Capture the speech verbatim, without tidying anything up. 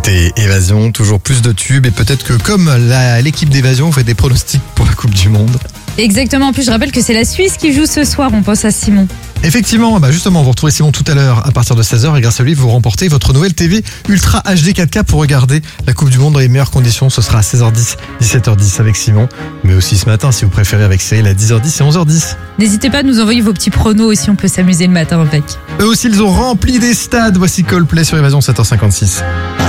écoutez Évasion, toujours plus de tubes et peut-être que comme la- l'équipe d'Évasion, vous faites des pronostics pour la Coupe du Monde. Exactement, en plus je rappelle que c'est la Suisse qui joue ce soir, on pense à Simon. Effectivement, bah justement, vous retrouvez Simon tout à l'heure à partir de seize heures et grâce à lui, vous remportez votre nouvelle T V Ultra H D quatre K pour regarder la Coupe du Monde dans les meilleures conditions. Ce sera à seize heures dix, dix-sept heures dix avec Simon, mais aussi ce matin si vous préférez avec Cyril à dix heures dix et onze heures dix. N'hésitez pas à nous envoyer vos petits pronos aussi, on peut s'amuser le matin avec. Eux aussi, ils ont rempli des stades. Voici Coldplay sur Évasion, sept heures cinquante-six.